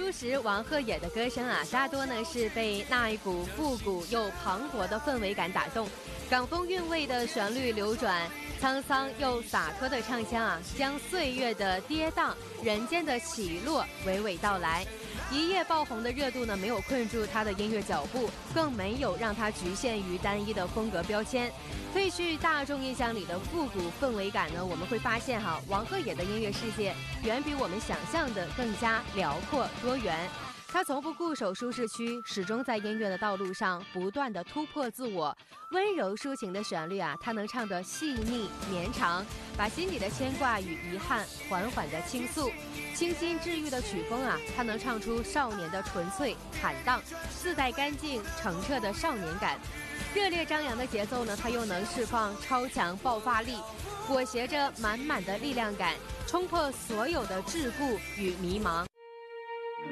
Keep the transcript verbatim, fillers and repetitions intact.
初时王鹤野的歌声啊，大多呢是被那一股复古又磅礴的氛围感打动，港风韵味的旋律流转，沧桑又洒脱的唱腔啊，将岁月的跌宕、人间的起落娓娓道来。一夜爆红的热度呢，没有困住他的音乐脚步，更没有让他局限于单一的风格标签。褪去大众印象里的复古氛围感呢，我们会发现哈，王鹤野的音乐世界远比我们想象的更加辽阔多元。他从不固守舒适区，始终在音乐的道路上不断的突破自我。温柔抒情的旋律啊，他能唱得细腻绵长，把心底的牵挂与遗憾缓缓的倾诉。清新治愈的曲风啊，他能唱出少年的纯粹坦荡，自带干净澄澈的少年感。热烈张扬的节奏呢，他又能释放超强爆发力，裹挟着满满的力量感，冲破所有的桎梏与迷茫。